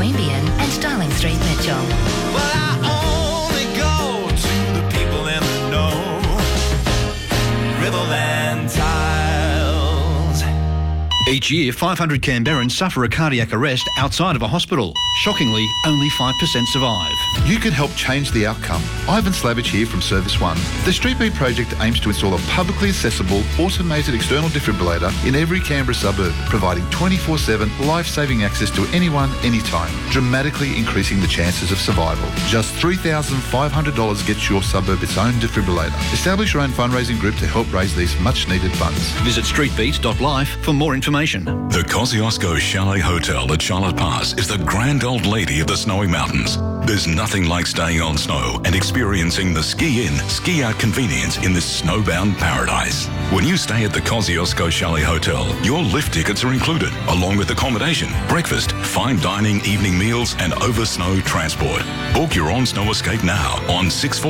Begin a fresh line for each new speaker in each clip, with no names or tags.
Queanbeyan and Darling Street, Mitchell.
Well, I only go to the people in the know. Riverland Tiles.
Each year, 500 Canberrans suffer a cardiac arrest outside of a hospital. Shockingly, only 5% survive.
You can help change the outcome. Ivan Slavich here from Service One. The Street Beat project aims to install a publicly accessible, automated external defibrillator in every Canberra suburb, providing 24/7 life-saving access to anyone, anytime, dramatically increasing the chances of survival. Just $3,500 gets your suburb its own defibrillator. Establish your own fundraising group to help raise these much-needed funds.
Visit streetbeat.life for more information.
The Kosciuszko Chalet Hotel at Charlotte Pass is the grand old lady of the snowy mountains. There's nothing like staying on snow and experiencing the ski-in, ski-out convenience in this snowbound paradise. When you stay at the Kosciuszko Chalet Hotel, your lift tickets are included, along with accommodation, breakfast, fine dining, evening meals, and over-snow transport. Book your on-snow escape now on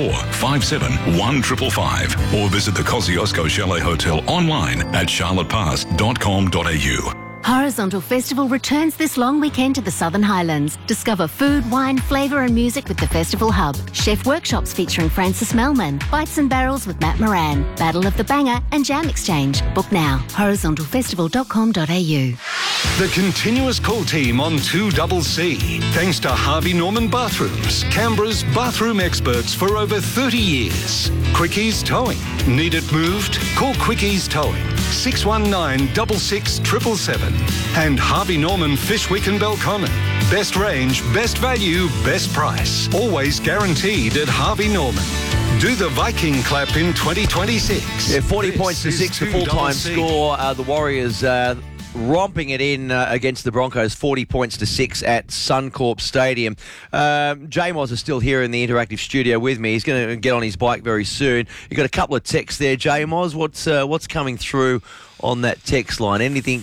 6457-1555 or visit the Kosciuszko Chalet Hotel online at charlottepass.com.au.
Horizontal Festival returns this long weekend to the Southern Highlands. Discover food, wine, flavour and music with the Festival Hub. Chef workshops featuring Francis Melman, Bites and Barrels with Matt Moran, Battle of the Banger and Jam Exchange. Book now. horizontalfestival.com.au.
The continuous call team on 2CC. Thanks to Harvey Norman Bathrooms, Canberra's bathroom experts for over 30 years. Quickies Towing. Need it moved? Call Quickies Towing. 619 66 777. And Harvey Norman Fishwick and Belconnen. Best range, best value, best price. Always guaranteed at Harvey Norman. Do the Viking clap in 2026.
Yeah, 40
This
points to
is
6, the full-time
2CC.
score. The Warriors romping it in against the Broncos, 40 points to 6 at Suncorp Stadium. J-Moz is still here in the interactive studio with me. He's going to get on his bike very soon. You've got a couple of texts there, J-Moz. What's coming through on that text line? Anything?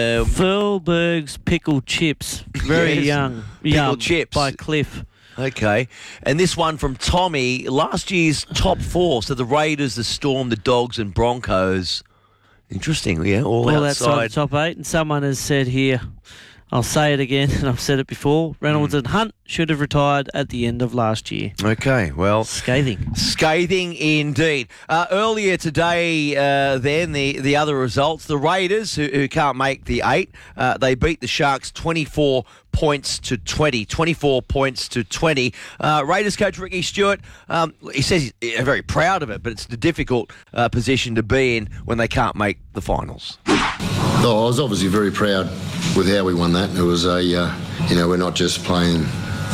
Furlberg's pickled chips. Very
Yes.
young.
Pickled chips.
By Cliff.
Okay. And this one from Tommy. Last year's top 4, so the Raiders, the Storm, the Dogs and Broncos. Interesting, yeah, all outside.
The top 8. And someone has said here, I'll say it again, and I've said it before, Reynolds and Hunt should have retired at the end of last year.
Okay, well...
Scathing.
Scathing indeed. Earlier today, then, the other results, the Raiders, who can't make the 8, they beat the Sharks 24 points to 20. 24 points to 20. Raiders coach Ricky Stewart, he says he's very proud of it, but it's a difficult position to be in when they can't make the finals.
Oh, I was obviously very proud with how we won that. It was we're not just playing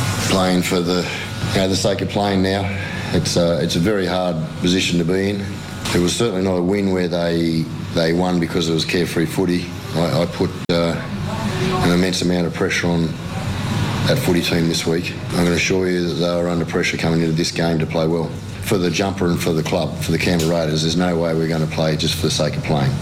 for the sake of playing now. It's a very hard position to be in. It was certainly not a win where they won because it was carefree footy. I put an immense amount of pressure on that footy team this week. I'm going to assure you that they were under pressure coming into this game to play well. For the jumper and for the club, for the Canberra Raiders, there's no way we're going to play just for the sake of playing.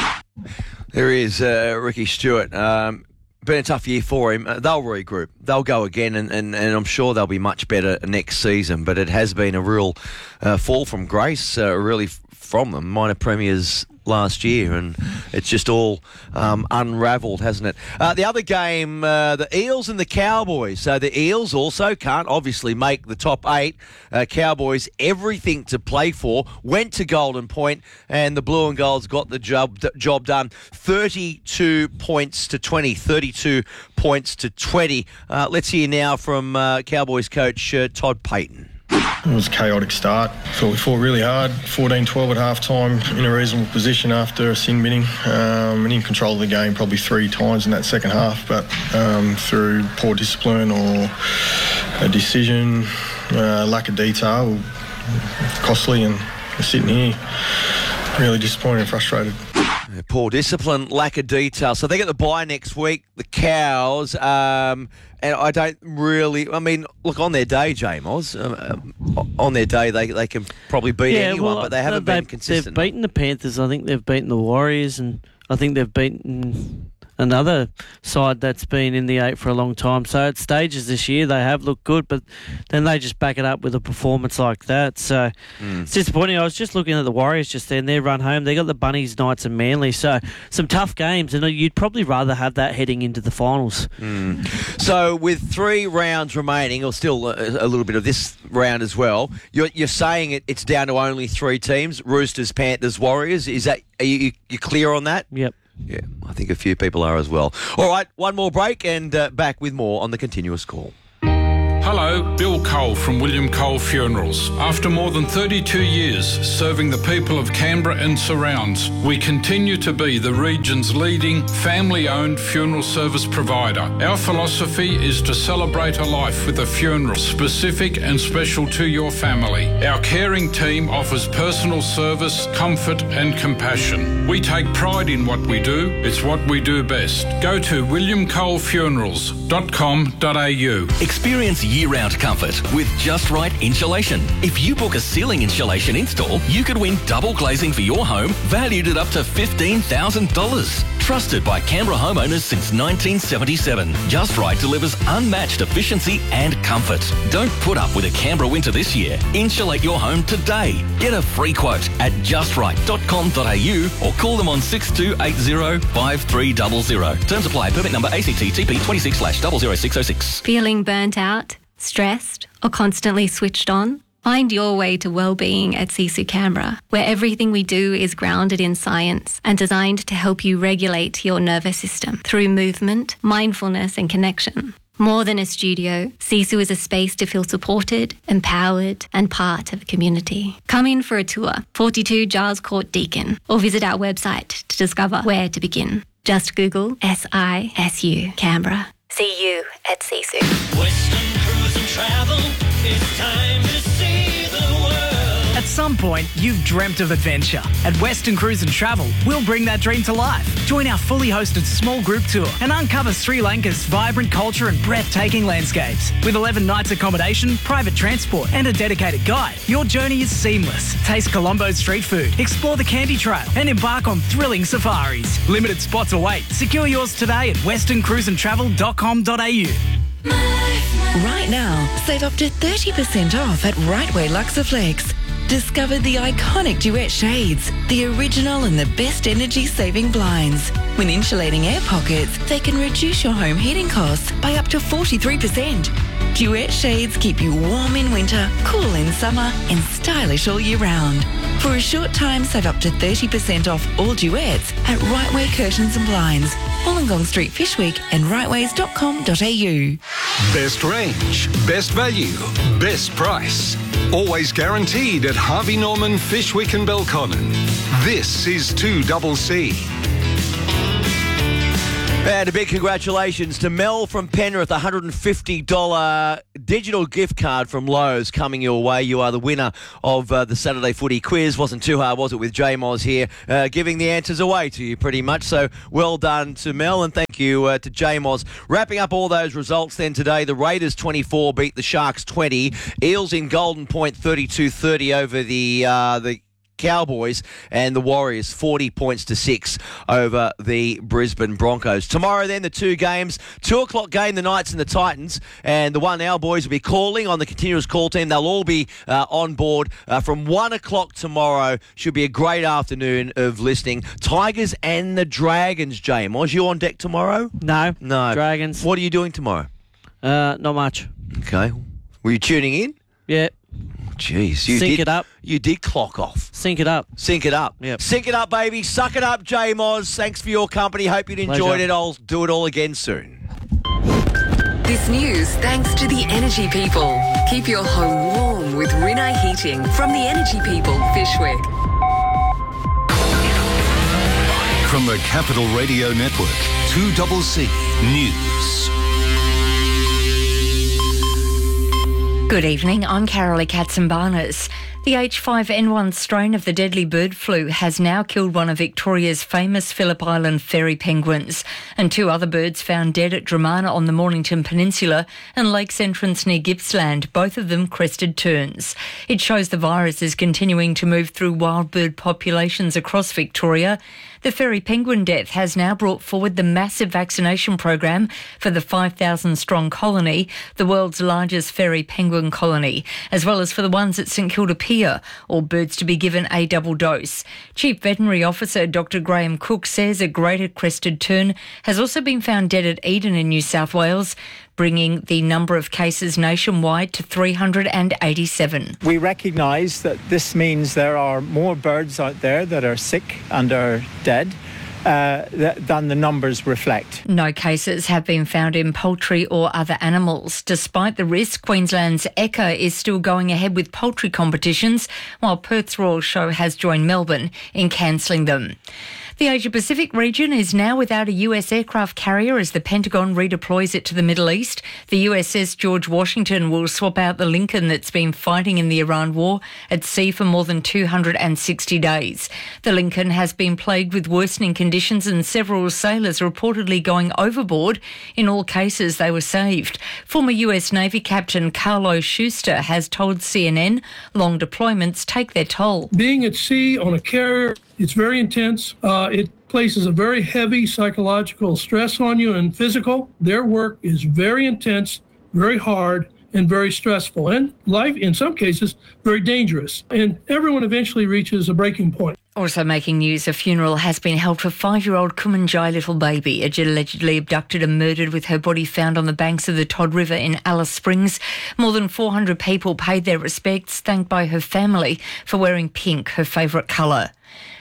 There is Ricky Stewart. Been a tough year for him. They'll regroup. They'll go again, and I'm sure they'll be much better next season. But it has been a real fall from grace, really, from them. Minor premiers last year, and it's just all unravelled, hasn't it? The other game, the Eels and the Cowboys. So the Eels also can't obviously make the top 8. Cowboys, everything to play for, went to Golden Point, and the Blue and Golds got the job done. 32 points to 20. 32 points to 20. Let's hear now from Cowboys coach Todd Payten.
It was a chaotic start. We fought really hard, 14-12 at half-time, in a reasonable position after a sin binning, and in control of the game probably 3 times in that second half, but through poor discipline or a decision, lack of detail, costly, and we're sitting here really disappointed and frustrated.
Poor discipline, lack of detail. So they get the bye next week, the Cows, and I don't really... I mean, look, on their day, J-Moz, on their day they can probably beat anyone, but they haven't been consistent.
They've beaten the Panthers, I think they've beaten the Warriors, and I think they've beaten another side that's been in the 8 for a long time. So at stages this year, they have looked good, but then they just back it up with a performance like that. So it's disappointing. I was just looking at the Warriors just then, their run home. They got the Bunnies, Knights and Manly. So some tough games, and you'd probably rather have that heading into the finals.
So with 3 rounds remaining, or still a little bit of this round as well, you're saying it's down to only 3 teams, Roosters, Panthers, Warriors. Is that, are you clear on that?
Yep.
Yeah, I think a few people are as well. All right, one more break and back with more on the Continuous Call.
Hello, Bill Cole from William Cole Funerals. After more than 32 years serving the people of Canberra and surrounds, we continue to be the region's leading family-owned funeral service provider. Our philosophy is to celebrate a life with a funeral specific and special to your family. Our caring team offers personal service, comfort and compassion. We take pride in what we do. It's what we do best. Go to williamcolefunerals.com.au.
Experience year-round comfort with Just Right Insulation. If you book a ceiling insulation install, you could win double glazing for your home, valued at up to $15,000. Trusted by Canberra homeowners since 1977. Just Right delivers unmatched efficiency and comfort. Don't put up with a Canberra winter this year. Insulate your home today. Get a free quote at justright.com.au or call them on 6280 5300. Terms apply. Permit number ACTTP 26/00606.
Feeling burnt out, stressed, or constantly switched on? Find your way to well-being at Sisu Canberra, where everything we do is grounded in science and designed to help you regulate your nervous system through movement, mindfulness and connection. More than a studio, Sisu is a space to feel supported, empowered and part of a community. Come in for a tour, 42 Giles Court, Deakin, or visit our website to discover where to begin. Just Google SISU Canberra. See you at Sisu.
Western Cruise and Travel, it's time to see the world.
At some point, you've dreamt of adventure. At Western Cruise and Travel, we'll bring that dream to life. Join our fully hosted small group tour and uncover Sri Lanka's vibrant culture and breathtaking landscapes. With 11 nights accommodation, private transport and a dedicated guide, your journey is seamless. Taste Colombo's street food, explore the Candy Trail and embark on thrilling safaris. Limited spots await. Secure yours today at westerncruiseandtravel.com.au.
Right now, save up to 30% off at Rightway Luxaflex. Discover the iconic Duet shades, the original and the best energy-saving blinds. When insulating air pockets, they can reduce your home heating costs by up to 43%. Duet shades keep you warm in winter, cool in summer, and stylish all year round. For a short time, save up to 30% off all Duets at Rightway Curtains and Blinds, Wollongong Street, Fishwick, and rightways.com.au.
Best range, best value, best price. Always guaranteed at Harvey Norman, Fishwick and Belconnen. This is 2CC.
And a big congratulations to Mel from Penrith, $150 digital gift card from Lowe's coming your way. You are the winner of the Saturday Footy quiz. Wasn't too hard, was it, with J Moz here giving the answers away to you pretty much. So well done to Mel, and thank you to J Moz. Wrapping up all those results then today, the Raiders 24 beat the Sharks 20. Eels in Golden Point 32-30 over the Cowboys, and the Warriors 40 points to 6 over the Brisbane Broncos. Tomorrow then the 2 games, 2 o'clock game, the Knights and the Titans, and the one our boys will be calling on the continuous call team. They'll all be on board from 1 o'clock tomorrow. Should be a great afternoon of listening. Tigers and the Dragons, James. Was you on deck tomorrow?
No.
Dragons. What are you doing tomorrow?
Not much.
Okay. Were you tuning in?
Yeah.
Jeez,
Sync it up.
You did clock off.
Sync it up.
Sync it up.
Yep.
Sync it up, baby. Suck it up, J Moz. Thanks for your company. Hope you'd enjoyed
Pleasure.
it. I'll do it all again soon.
This news thanks to the Energy People. Keep your home warm with Rinnai Heating from the Energy People, Fishwick.
From the Capital Radio Network, 2CC News.
Good evening, I'm Carolee Katzenbarnes. The H5N1 strain of the deadly bird flu has now killed one of Victoria's famous Phillip Island fairy penguins, and 2 other birds found dead at Dramana on the Mornington Peninsula and Lakes Entrance near Gippsland, both of them crested terns. It shows the virus is continuing to move through wild bird populations across Victoria. The fairy penguin death has now brought forward the massive vaccination program for the 5,000-strong colony, the world's largest fairy penguin colony, as well as for the ones at St Kilda Pier, all birds to be given a double dose. Chief Veterinary Officer Dr Graham Cook says a greater crested tern has also been found dead at Eden in New South Wales, bringing the number of cases nationwide to 387.
We recognise that this means there are more birds out there that are sick and are dead than the numbers reflect.
No cases have been found in poultry or other animals. Despite the risk, Queensland's Ekka is still going ahead with poultry competitions, while Perth's Royal Show has joined Melbourne in cancelling them. The Asia-Pacific region is now without a US aircraft carrier as the Pentagon redeploys it to the Middle East. The USS George Washington will swap out the Lincoln that's been fighting in the Iran war at sea for more than 260 days. The Lincoln has been plagued with worsening conditions and several sailors reportedly going overboard. In all cases, they were saved. Former US Navy Captain Carlo Schuster has told CNN long deployments take their toll.
Being at sea on a carrier, it's very intense. It places a very heavy psychological stress on you and physical. Their work is very intense, very hard, and very stressful. And life, in some cases, very dangerous. And everyone eventually reaches a breaking point.
Also making news, a funeral has been held for 5-year-old Kumanjai little baby, allegedly abducted and murdered with her body found on the banks of the Todd River in Alice Springs. More than 400 people paid their respects, thanked by her family for wearing pink, her favourite colour.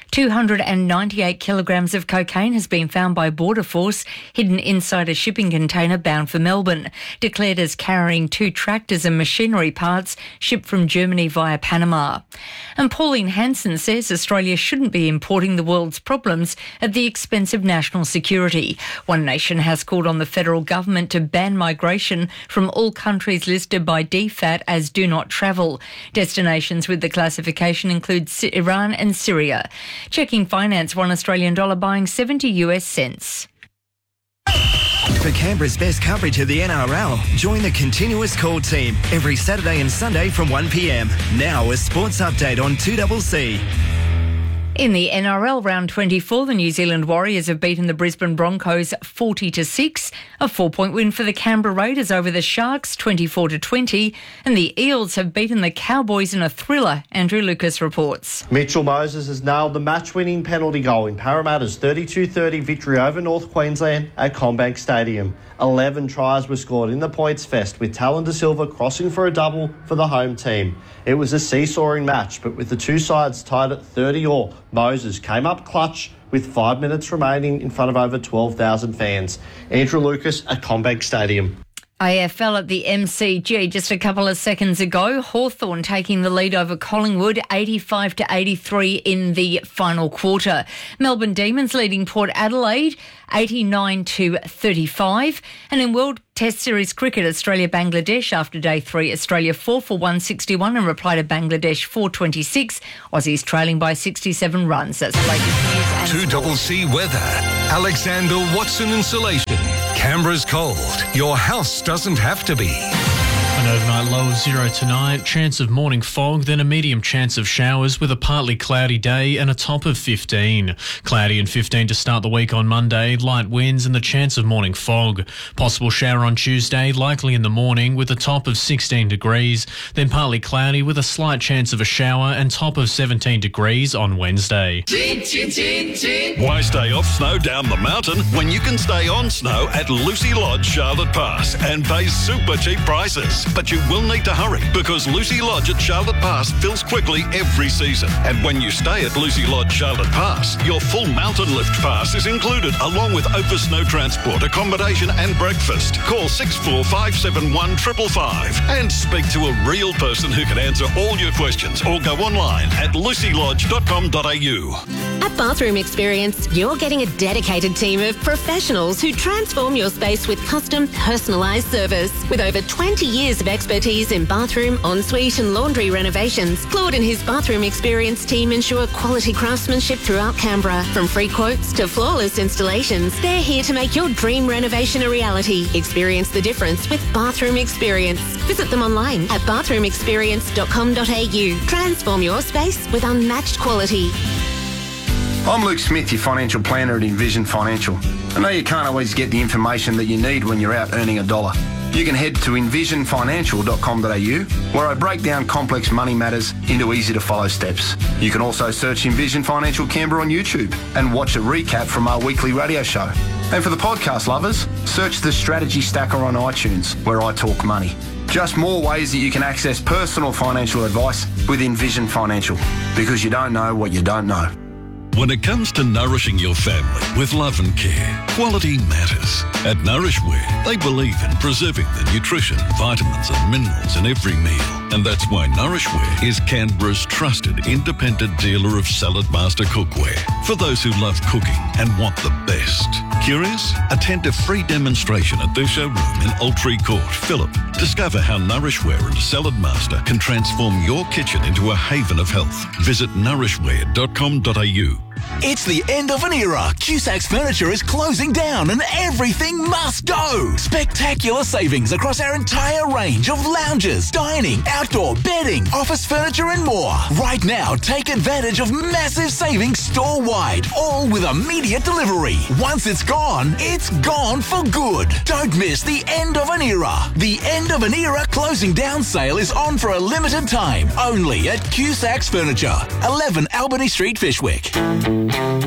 298 kilograms of cocaine has been found by Border Force hidden inside a shipping container bound for Melbourne, declared as carrying 2 tractors and machinery parts shipped from Germany via Panama. And Pauline Hanson says Australia shouldn't be importing the world's problems at the expense of national security. One Nation has called on the federal government to ban migration from all countries listed by DFAT as do not travel. Destinations with the classification include Iran and Syria. Checking finance, $1 Australian dollar buying 70 US cents.
For Canberra's best coverage of the NRL, join the Continuous Call team every Saturday and Sunday from 1 p.m. Now a sports update on 2CC.
In the NRL round 24, the New Zealand Warriors have beaten the Brisbane Broncos 40-6. A 4-point win for the Canberra Raiders over the Sharks 24-20. And the Eels have beaten the Cowboys in a thriller. Andrew Lucas reports.
Mitchell Moses has nailed the match-winning penalty goal in Parramatta's 32-30 victory over North Queensland at CommBank Stadium. 11 tries were scored in the points fest, with Talon De Silva crossing for a double for the home team. It was a seesawing match, but with the two sides tied at 30-all, Moses came up clutch with 5 minutes remaining in front of over 12,000 fans. Andrew Lucas at CommBank Stadium.
AFL at the MCG just a couple of seconds ago. Hawthorn taking the lead over Collingwood 85-83 in the final quarter. Melbourne Demons leading Port Adelaide 89-35. And in World Test Series cricket, Australia-Bangladesh after day 3. Australia 4 for 161 in reply to Bangladesh 426. Aussies trailing by 67 runs. That's the latest news.
2CC weather. Alexander Watson Insulation. Canberra's cold. Your house doesn't have to be.
An overnight low of 0 tonight, chance of morning fog, then a medium chance of showers with a partly cloudy day and a top of 15. Cloudy and 15 to start the week on Monday, light winds and the chance of morning fog. Possible shower on Tuesday, likely in the morning with a top of 16 degrees, then partly cloudy with a slight chance of a shower and top of 17 degrees on Wednesday.
Why stay off snow down the mountain when you can stay on snow at Lucy Lodge, Charlotte Pass and pay super cheap prices? But you will need to hurry because Lucy Lodge at Charlotte Pass fills quickly every season. And when you stay at Lucy Lodge Charlotte Pass, your full mountain lift pass is included along with over snow transport, accommodation and breakfast. Call 64571 555 and speak to a real person who can answer all your questions or go online at lucylodge.com.au.
At Bathroom Experience, you're getting a dedicated team of professionals who transform your space with custom, personalised service. With over 20 years of expertise in bathroom, ensuite and laundry renovations, Claude and his Bathroom Experience team ensure quality craftsmanship throughout Canberra. From free quotes to flawless installations, they're here to make your dream renovation a reality. Experience the difference with Bathroom Experience. Visit them online at bathroomexperience.com.au. Transform your space with unmatched quality.
I'm Luke Smith, your financial planner at Envision Financial. I know you can't always get the information that you need when you're out earning a dollar. You can head to envisionfinancial.com.au, where I break down complex money matters into easy-to-follow steps. You can also search Envision Financial Canberra on YouTube and watch a recap from our weekly radio show. And for the podcast lovers, search the Strategy Stacker on iTunes, where I talk money. Just more ways that you can access personal financial advice with Envision Financial, because you don't know what you don't know.
When it comes to nourishing your family with love and care, quality matters. At Nourishware, they believe in preserving the nutrition, vitamins and minerals in every meal. And that's why Nourishware is Canberra's trusted independent dealer of Salad Master cookware for those who love cooking and want the best. Curious? Attend a free demonstration at their showroom in Altree Court, Phillip. Discover how Nourishware and Salad Master can transform your kitchen into a haven of health. Visit nourishware.com.au.
It's the end of an era. Cusac's Furniture is closing down and everything must go. Spectacular savings across our entire range of lounges, dining, outdoor, bedding, office furniture and more. Right now, take advantage of massive savings store-wide, all with immediate delivery. Once it's gone for good. Don't miss the end of an era. The end of an era closing down sale is on for a limited time, only at Cusac's Furniture, 11 Albany Street, Fishwick.